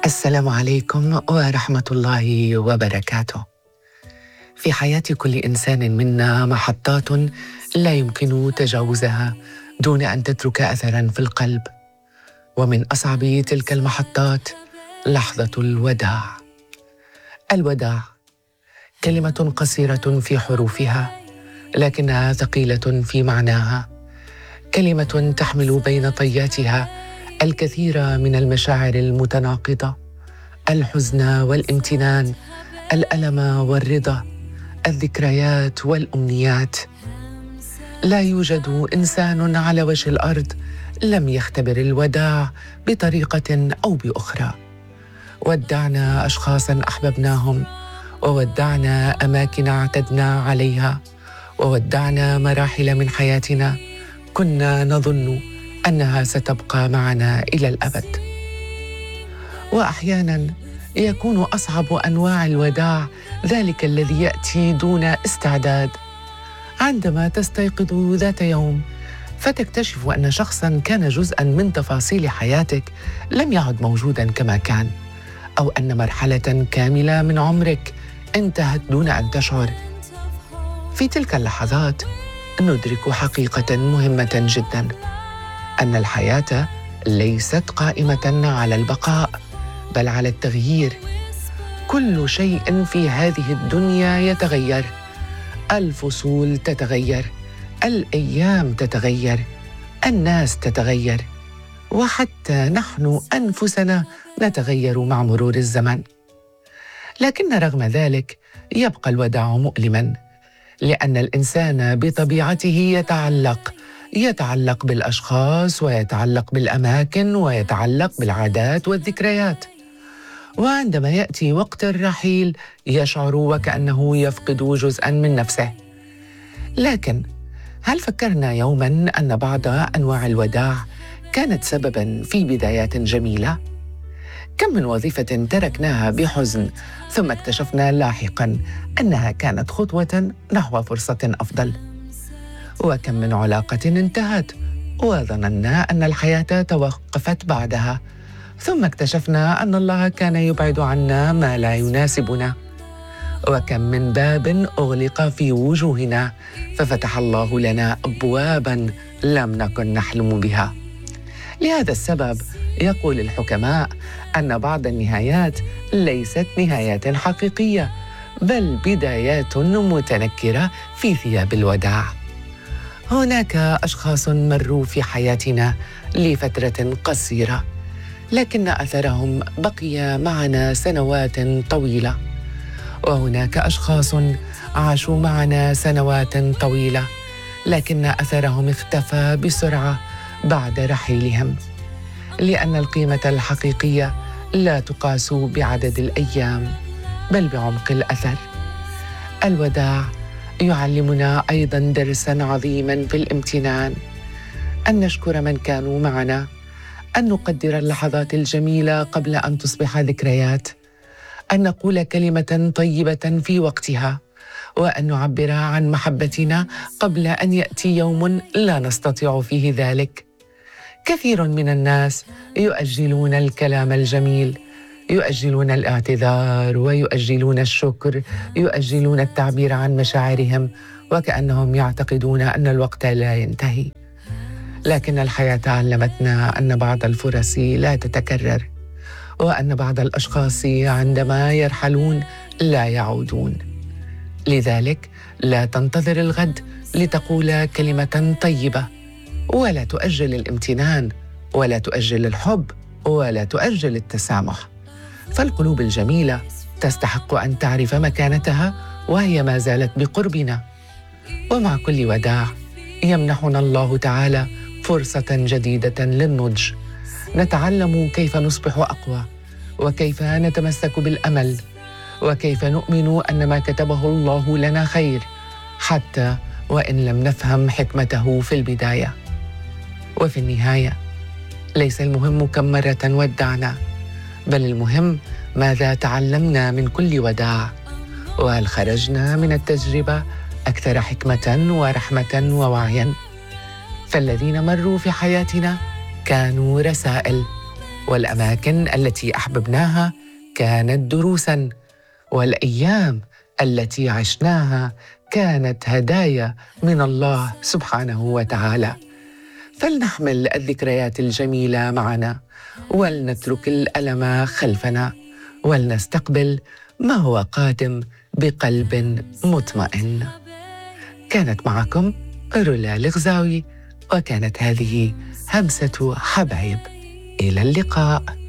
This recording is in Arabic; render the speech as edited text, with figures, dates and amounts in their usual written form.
السلام عليكم ورحمة الله وبركاته. في حياة كل إنسان منا محطات لا يمكن تجاوزها دون أن تترك أثراً في القلب، ومن أصعب تلك المحطات لحظة الوداع. الوداع كلمة قصيرة في حروفها، لكنها ثقيلة في معناها، كلمة تحمل بين طياتها الكثير من المشاعر المتناقضة، الحزن والامتنان، الألم والرضا، الذكريات والأمنيات. لا يوجد إنسان على وجه الأرض لم يختبر الوداع بطريقة أو بأخرى. ودعنا أشخاصاً أحببناهم، وودعنا أماكن اعتدنا عليها، وودعنا مراحل من حياتنا كنا نظن أنها ستبقى معنا إلى الأبد. وأحياناً يكون أصعب أنواع الوداع ذلك الذي يأتي دون استعداد، عندما تستيقظ ذات يوم فتكتشف أن شخصاً كان جزءاً من تفاصيل حياتك لم يعد موجوداً كما كان، أو أن مرحلة كاملة من عمرك انتهت دون أن تشعر. في تلك اللحظات ندرك حقيقة مهمة جداً، أن الحياة ليست قائمة على البقاء بل على التغيير. كل شيء في هذه الدنيا يتغير، الفصول تتغير، الأيام تتغير، الناس تتغير، وحتى نحن أنفسنا نتغير مع مرور الزمن. لكن رغم ذلك يبقى الوداع مؤلماً، لأن الإنسان بطبيعته يتعلق بالأشخاص، ويتعلق بالأماكن، ويتعلق بالعادات والذكريات. وعندما يأتي وقت الرحيل يشعر وكأنه يفقد جزءاً من نفسه. لكن هل فكرنا يوماً أن بعض أنواع الوداع كانت سبباً في بدايات جميلة؟ كم من وظيفة تركناها بحزن ثم اكتشفنا لاحقاً أنها كانت خطوة نحو فرصة أفضل؟ وكم من علاقة انتهت وظننا أن الحياة توقفت بعدها، ثم اكتشفنا أن الله كان يبعد عنا ما لا يناسبنا؟ وكم من باب أغلق في وجوهنا ففتح الله لنا أبواباً لم نكن نحلم بها. لهذا السبب يقول الحكماء أن بعض النهايات ليست نهايات حقيقية، بل بدايات متنكرة في ثياب الوداع. هناك أشخاص مروا في حياتنا لفترة قصيرة، لكن أثرهم بقي معنا سنوات طويلة. وهناك أشخاص عاشوا معنا سنوات طويلة، لكن أثرهم اختفى بسرعة بعد رحيلهم، لأن القيمة الحقيقية لا تقاس بعدد الأيام بل بعمق الأثر. الوداع يعلمنا أيضاً درساً عظيماً في الامتنان، أن نشكر من كانوا معنا، أن نقدر اللحظات الجميلة قبل أن تصبح ذكريات، أن نقول كلمة طيبة في وقتها، وأن نعبر عن محبتنا قبل أن يأتي يوم لا نستطيع فيه ذلك. كثير من الناس يؤجلون الكلام الجميل، يؤجلون الاعتذار، ويؤجلون الشكر، يؤجلون التعبير عن مشاعرهم، وكأنهم يعتقدون أن الوقت لا ينتهي. لكن الحياة علمتنا أن بعض الفرص لا تتكرر، وأن بعض الأشخاص عندما يرحلون لا يعودون. لذلك لا تنتظر الغد لتقول كلمة طيبة، ولا تؤجل الامتنان، ولا تؤجل الحب، ولا تؤجل التسامح. فالقلوب الجميلة تستحق أن تعرف مكانتها وهي ما زالت بقربنا. ومع كل وداع يمنحنا الله تعالى فرصة جديدة للنضج، نتعلم كيف نصبح أقوى، وكيف نتمسك بالأمل، وكيف نؤمن أن ما كتبه الله لنا خير حتى وإن لم نفهم حكمته في البداية. وفي النهاية ليس المهم كم مرة ودعنا، بل المهم ماذا تعلمنا من كل وداع، وهل خرجنا من التجربة أكثر حكمة ورحمة ووعياً. فالذين مروا في حياتنا كانوا رسائل، والأماكن التي أحببناها كانت دروساً، والأيام التي عشناها كانت هدايا من الله سبحانه وتعالى. فلنحمل الذكريات الجميلة معنا، ولنترك الألم خلفنا، ولنستقبل ما هو قادم بقلب مطمئن. كانت معكم رولا الغزاوي، وكانت هذه همسة حبايب. إلى اللقاء.